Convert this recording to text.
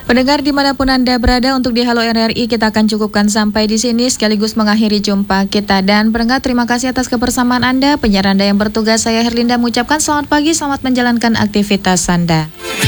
Pendengar dimanapun Anda berada, untuk di Halo RRI kita akan cukupkan sampai di sini sekaligus mengakhiri jumpa kita. Dan pendengar, terima kasih atas kebersamaan Anda. Penyiar Anda yang bertugas, saya Herlinda mengucapkan selamat pagi, selamat menjalankan aktivitas Anda.